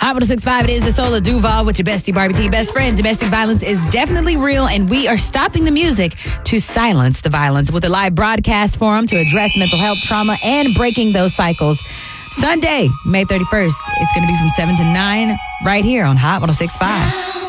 Hot 106.5, it is the Soul of Duval with your bestie, Barbie T. Best friend, domestic violence is definitely real, and we are stopping the music to silence the violence with a live broadcast forum to address mental health trauma and breaking those cycles. Sunday, May 31st, it's going to be from 7 to 9 right here on Hot 106.5.